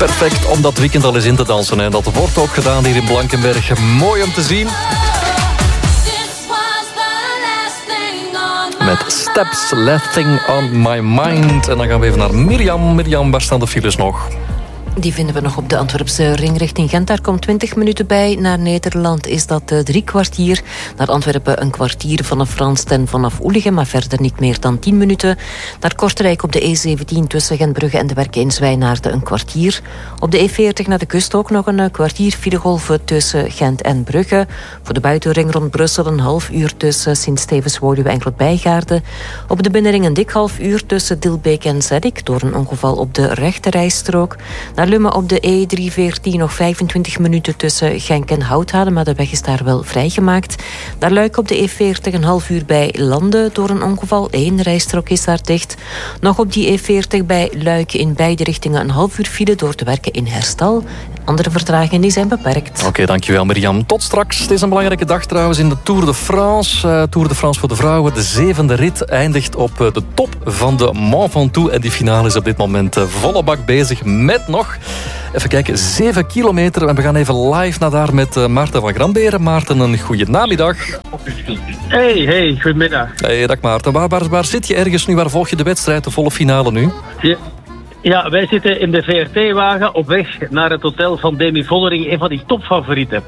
Perfect om dat weekend al eens in te dansen. En dat wordt ook gedaan hier in Blankenberg. Mooi om te zien. Met Steps, Last Thing on My Mind. En dan gaan we even naar Mirjam. Mirjam, waar staan de files nog? Die vinden we nog op de Antwerpse ring richting Gent. Daar komt 20 minuten bij. Naar Nederland is dat 3 kwartier. Naar Antwerpen een kwartier vanaf Ransten vanaf Oelichem, maar verder niet meer dan 10 minuten. Naar Kortrijk op de E17 tussen Gentbrugge en de Werken in Zwijnaarden een kwartier. Op de E40 naar de kust ook nog een kwartier filegolven tussen Gent en Brugge. Voor de buitenring rond Brussel een half uur tussen Sint-Stevens, Woluwe en Grootbijgaarden. Op de binnenring een dik half uur tussen Dilbeek en Zeddik door een ongeval op de rechterrijstrook. Naar Lummen op de E314 nog 25 minuten tussen Genk en Houthade, maar de weg is daar wel vrijgemaakt. Naar Luik op de E40 een half uur bij Landen door een ongeval. 1 rijstrook is daar dicht. Nog op die E40 bij Luik in beide richtingen een half uur file door te werken in herstal. Andere vertragingen die zijn beperkt. Oké, dankjewel Mirjam. Tot straks. Het is een belangrijke dag trouwens in de Tour de France. Tour de France voor de vrouwen. De 7e rit eindigt op de top van de Mont Ventoux. En die finale is op dit moment volle bak bezig met nog... Even kijken, 7 kilometer. En we gaan even live naar daar met Maarten van Gramberen. Maarten, een goede namiddag. Hey, goedemiddag. Hey, dag Maarten. Waar zit je ergens nu? Waar volg je de wedstrijd, de volle finale nu? Ja, wij zitten in de VRT-wagen op weg naar het hotel van Demi Vollering. Een van die topfavorieten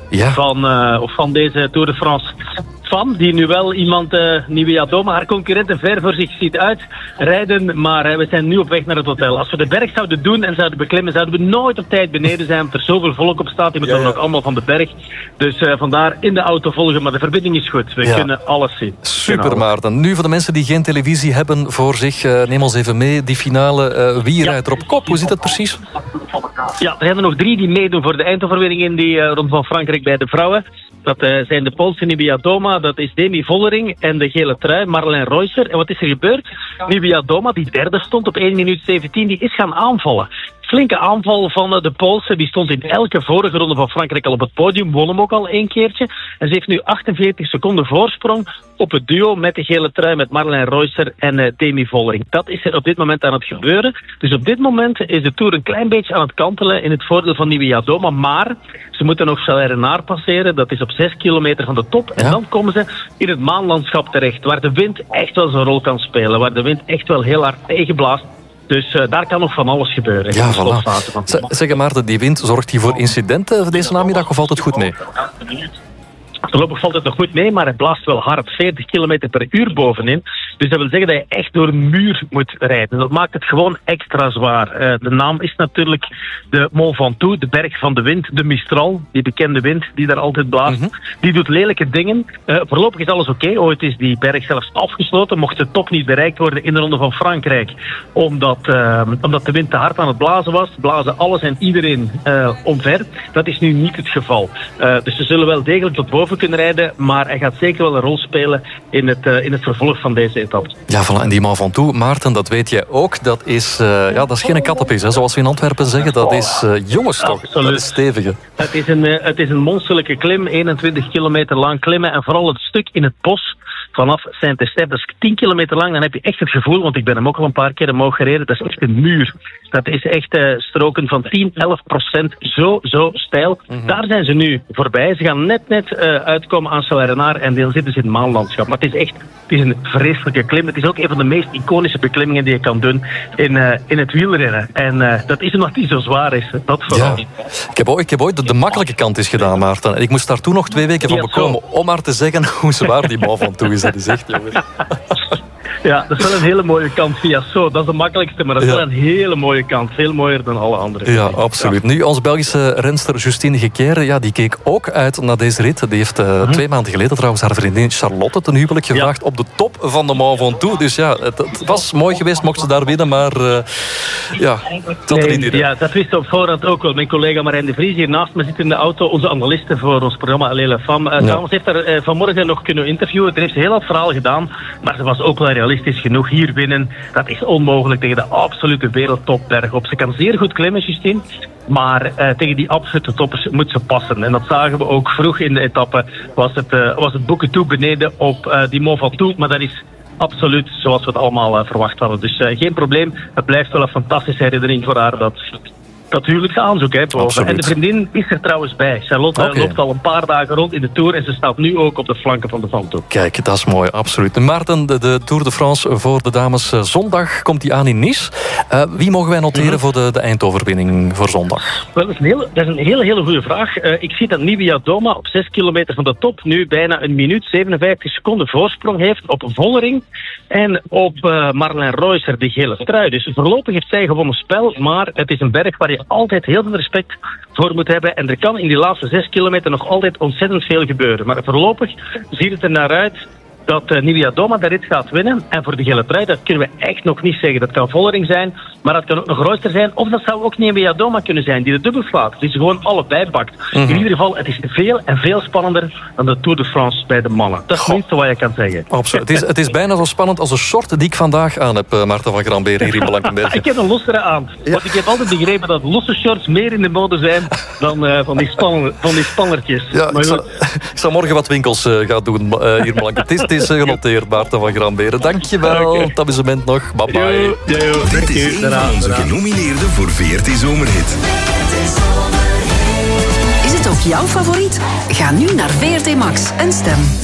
van deze Tour de France. Van, die nu wel iemand, Nibia Doma, haar concurrenten ver voor zich ziet uitrijden. Maar we zijn nu op weg naar het hotel. Als we de berg zouden doen en zouden beklimmen, zouden we nooit op tijd beneden zijn. Omdat er zoveel volk op staat. Die moeten dan ook allemaal van de berg. Dus vandaar in de auto volgen. Maar de verbinding is goed. We kunnen alles zien. Super, Maarten. Nu voor de mensen die geen televisie hebben voor zich, neem ons even mee. Die finale, wie rijdt er op kop? Hoe zit dat precies? Ja, er zijn er nog 3 die meedoen voor de eindoverwinning in die Ronde van Frankrijk bij de vrouwen. Dat zijn de Poolse Nibia Doma, dat is Demi Vollering en de gele trui, Marlijn Reusser. En wat is er gebeurd? Nibia Doma, die derde stond op 1 minuut 17, die is gaan aanvallen. Flinke aanval van de Poolse, die stond in elke vorige Ronde van Frankrijk al op het podium, won hem ook al 1 keertje. En ze heeft nu 48 seconden voorsprong op het duo met de gele trui, met Marlijn Reusser en Demi Vollering. Dat is er op dit moment aan het gebeuren. Dus op dit moment is de Tour een klein beetje aan het kantelen in het voordeel van Nibia Doma, maar ze moeten nog Salers passeren, dat is op 6 kilometer van de top. En dan komen ze in het maanlandschap terecht, waar de wind echt wel zijn rol kan spelen, waar de wind echt wel heel hard tegenblaast. Dus daar kan nog van alles gebeuren. Ja, voilà. Zeg Maarten, die wind, zorgt die voor incidenten deze namiddag of valt het goed mee? Voorlopig valt het nog goed mee, maar het blaast wel hard. 40 km per uur bovenin. Dus dat wil zeggen dat je echt door een muur moet rijden. Dat maakt het gewoon extra zwaar. De naam is natuurlijk de Mont Ventoux, de berg van de wind, de Mistral, die bekende wind die daar altijd blaast. Die doet lelijke dingen. Voorlopig is alles oké. Ooit is die berg zelfs afgesloten, mocht de top niet bereikt worden in de Ronde van Frankrijk. Omdat de wind te hard aan het blazen was, blazen alles en iedereen omver. Dat is nu niet het geval. Dus ze zullen wel degelijk tot boven kunnen rijden, maar hij gaat zeker wel een rol spelen in het vervolg van deze etappe. Ja, voilà. En die Mont Ventoux, Maarten, dat weet jij ook, dat is geen kattenpis, hè, zoals we in Antwerpen zeggen. Dat is jongens toch, absoluut. Dat is stevige. Het is een monsterlijke klim, 21 kilometer lang klimmen en vooral het stuk in het bos vanaf Saint-Estèphe, dat is 10 kilometer lang, dan heb je echt het gevoel, want ik ben hem ook al een paar keer omhoog gereden, dat is echt een muur. Dat is echt stroken van 10-11% zo steil. Daar zijn ze nu voorbij. Ze gaan net uitkomen aan Salers en deel zitten ze in het maanlandschap. Maar het is een vreselijke klim. Het is ook een van de meest iconische beklimmingen die je kan doen in het wielrennen. En dat is omdat die zo zwaar is. Dat vooral. Ja. Ik heb ooit de makkelijke kant eens gedaan, Maarten. En ik moest daar toen nog 2 weken van bekomen om maar te zeggen hoe zwaar die Mont Ventoux is. Dat is echt, jongens. Ja, dat is wel een hele mooie kant via zo. Dat is de makkelijkste, maar dat is wel een hele mooie kant. Veel mooier dan alle andere. Ja, absoluut. Nu, onze Belgische renster Justine Gekeere, die keek ook uit naar deze rit. Die heeft 2 maanden geleden trouwens haar vriendin Charlotte ten huwelijk gevraagd op de top van de Mont Ventoux. Dus ja, het was mooi geweest mocht ze daar winnen, maar dat wist op voorhand ook wel. Mijn collega Marijn de Vries hier naast me zit in de auto, onze analiste voor ons programma Allez la Femme. Trouwens heeft haar vanmorgen nog kunnen interviewen. Toen heeft ze heel het verhaal gedaan, maar ze was ook wel realistisch genoeg. Hier winnen, dat is onmogelijk tegen de absolute wereldtopberg op. Ze kan zeer goed klimmen, Justine, maar tegen die absolute toppers moet ze passen. En dat zagen we ook vroeg in de etappe. Was het boeken toe beneden op die Mont Ventoux, maar dat is absoluut zoals we het allemaal verwacht hadden. Dus geen probleem. Het blijft wel een fantastische herinnering voor haar dat dat huwelijkse aanzoek. Hè, en de vriendin is er trouwens bij. Charlotte loopt al een paar dagen rond in de Tour en ze staat nu ook op de flanken van de Vanto. Kijk, dat is mooi, absoluut. Maarten, de Tour de France voor de dames zondag komt die aan in Nice. Wie mogen wij noteren voor de eindoverwinning voor zondag? Wel, dat is een hele goede vraag. Ik zie dat Nibia Doma op 6 kilometer van de top nu bijna 1 minuut 57 seconden voorsprong heeft op Vollering en op Marlen Reusser, de gele trui. Dus voorlopig heeft zij gewonnen spel, maar het is een berg waar je altijd heel veel respect voor moet hebben. En er kan in die laatste 6 kilometer nog altijd ontzettend veel gebeuren. Maar voorlopig ziet het er naar uit dat Nibia Doma de rit gaat winnen. En voor de gele trui, dat kunnen we echt nog niet zeggen. Dat kan Vollering zijn, maar dat kan ook nog Reusser zijn. Of dat zou ook Nibia Doma kunnen zijn, die de dubbel slaat. Die ze gewoon allebei pakt. In ieder geval, het is veel en veel spannender dan de Tour de France bij de mannen. Dat is het minste wat je kan zeggen. Absoluut. Het is bijna zo spannend als de short die ik vandaag aan heb, Maarten van Gramberen hier in Blankenberge. Ik heb een lossere aan. Ja. Want ik heb altijd begrepen dat losse shorts meer in de mode zijn dan van die spannertjes. Ja, ik zal morgen wat winkels gaan doen hier in Blankenberge. Het is genoteerd, Maarten van Gramberen. Dankjewel. Het amusement nog. Bye bye. Dit is een van onze genomineerden voor VRT Zomerhit. Is het ook jouw favoriet? Ga nu naar VRT Max en stem.